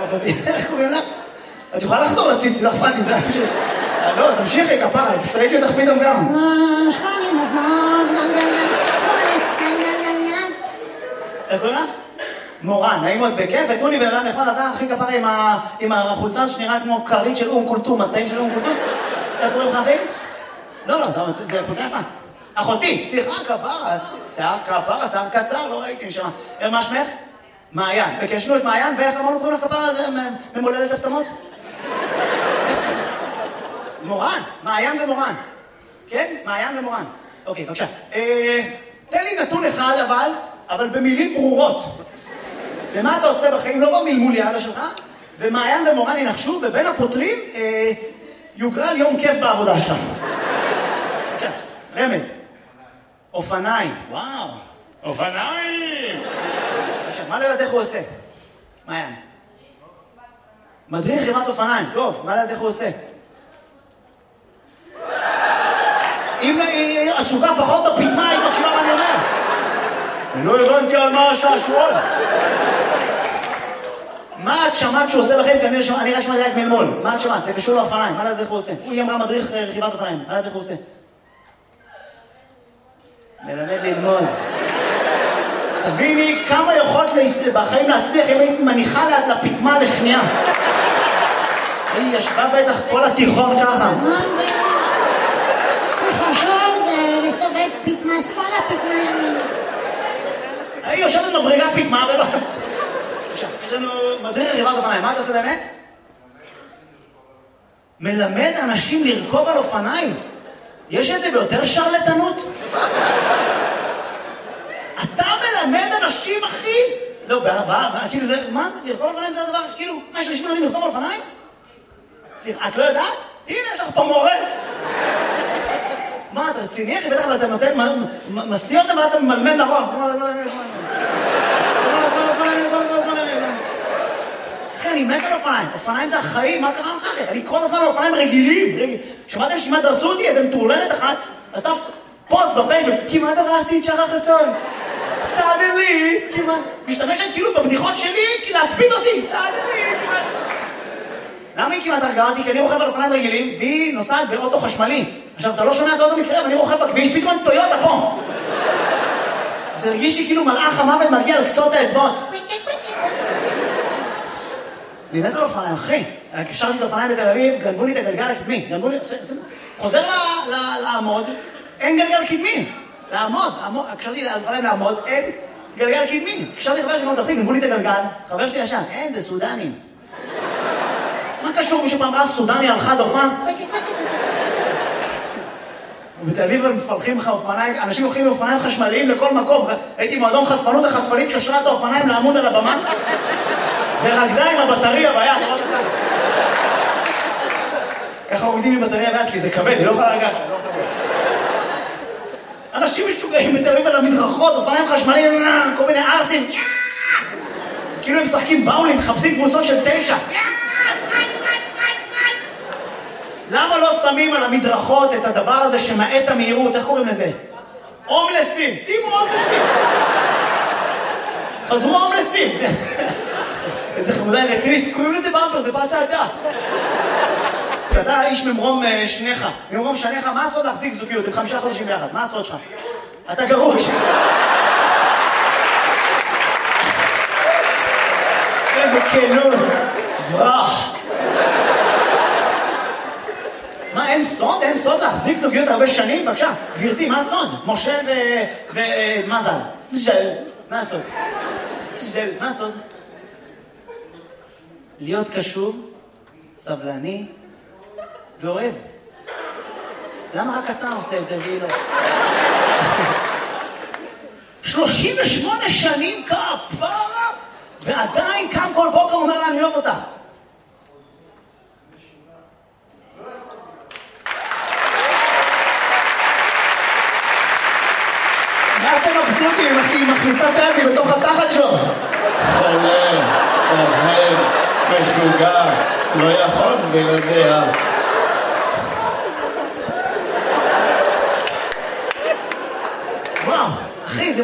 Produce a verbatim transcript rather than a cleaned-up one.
אחותי, איך קוראים לך? את יכולה לחזור לציצי, לא אכפת לי, זה פשוט... לא, תמשיכי, כפרה, פשוט ראיתי אותך פתאום גם. איך קוראים לך? מורן, נעים מאוד בכיף, ותנו לי בן אדם נחמד, אתה הכי כפרה עם החולצה שנראה כמו כרית של אום קולטום, מצעים של אום קולטום. איך קוראים לך, אחי? לא, לא, זה חולצה יפה. אחותי, סליחה, כפרה, שיער כפרה, שיער קצר, לא ראיתי נשמה. מה שמך? מעיין. וקשנו את מעיין, ואיך אמרנו קוראים לך כפרה, זה ממולדת הפתמות? מורן, מעיין ומורן. כן? מעיין ומורן. אוקיי, בבקשה. תן לי נתון אחד אבל, אבל במילים ברורות. ומה אתה עושה בחיים? לא במלמול יעלה שלך, ומעיין ומורן ינחשו, ובין הפותרים יוגרל יום כיף בעבודה שלך. בבקשה, רמז. אופניים. וואו, אופניים! בבקשה, מה לדעת איך הוא עושה? מעיין. מדריך חימת אופניים. טוב, מה לדעת איך הוא עושה? אם היא עסוקה פחות בפתמה, היא מקשיבה מה אני אומר. אני לא הבנתי על מה השעשועון. מה את שמעת שהוא עושה לכם? אני נראה שמעתי רק מלמול. מה את שמעת? זה קשור לאופניים. מה לדעת איך הוא עושה? היא אמרה מדריך רכיבת אופניים. מה לדעת איך הוא עושה? מלמד ללמוד. תביני כמה יכולת בחיים להצליח אם היית מניחה לפתמה לשנייה. היא ישבה בטח כל התיכון ככה. חשוב זה לסובב פתמה שמאלה, פתמה ימין. היא יושבת מבריגה פתמה ולא... יש לנו מדריך רכיבת אופניים. מה אתה עושה באמת? מלמד אנשים לרכוב על אופניים. יש את זה ביותר שרלטנות? אתה מלמד אנשים, אחי? לא, כאילו זה... מה זה? לרכוב על אופניים זה הדבר? כאילו, מה, יש אנשים מלמדים לרכוב על אופניים? סליחה, את לא יודעת? הנה, יש לך פה מורה. מה, אתה רציני, אחי? בטח, אבל אתה נותן... מסיא אותם ואתה ממלמד נכון. אחי, אני מת על אופניים. אופניים זה החיים, מה קרה לך, אחי? אני כל הזמן על אופניים רגילים. שמעתם שכמעט דרסו אותי? איזה מטורללת אחת. אז אתה פוסט בפייסבוק, כמעט דרסתי את שרה חסון. סאדלי, כמעט. משתמשת כאילו בבדיחות שלי, להספיד אותי. סאדלי, כמעט. למה היא כמעט הרגעה אותי? כי אני רוכב על אופניים רגילים, והיא נוסעת באוטו חשמלי. עכשיו, אתה לא שומע את האוטו מקרה, ואני רוכב בכביש, פתאום טויוטה פה. זה הרגיש לי כאילו מלאך המוות מגיע על קצות האצבעות. אני מת על אופניים, אחי. קשרתי את האופניים בתל אביב, גנבו לי את הגלגל הקדמי. גנבו לי... חוזר לעמוד, אין גלגל קדמי. לעמוד, קשרתי את האופניים לעמוד, אין גלגל קדמי. קשרתי חבר שלי מאוד אחי, גנבו לי את הגלגל, חבר שלי ישן, אין, זה סודנים. מה קשור מישהו פעם ראה סודני על חד אופן? ובתל אביב הם מפלחים לך אופניים, אנשים הולכים באופניים חשמליים לכל מקום. הייתי מועדון חשפנות, החשפנית קשרה את האופניים לעמוד על הבמה, ורקדה עם הבטריה ביד. ככה עומדים עם בטריה ביד, כי זה כבד, היא לא יכולה לגעת. אנשים משוגעים בתל אביב על המדרכות, אופניים חשמליים, כל מיני ארסים. כאילו הם משחקים באולים, מחפשים קבוצות של תשע. למה לא שמים על המדרכות את הדבר הזה שמעט המהירות? איך קוראים לזה? הומלסים. שימו הומלסים. חזרו הומלסים. איזה חמודה רצינית. קוראים לזה במפר, זה פעם שעתה. אתה איש ממרום שניך. ממרום שניך, מה הסוד להחזיק זוגיות? עם חמישה חודשים ביחד. מה הסוד שלך? אתה גרוש. איזה כנות. ברח. מה, אין סוד? אין סוד להחזיק זוגיות הרבה שנים? בבקשה, גברתי, מה הסוד? משה ומזל. ז'ל. מה הסוד? ז'ל. מה הסוד? להיות קשוב, סבלני ואוהב. למה רק אתה עושה את זה והיא לא? שלושים ושמונה שנים כפרה, ועדיין קם כל בוקר אומר לה, אני אוהב אותך. מה אתם מבסוטים? היא מכניסה את היד בתוך התחת שלו. חולם, אוהב, משוגע, לא יכול ולא וואו, אחי, זה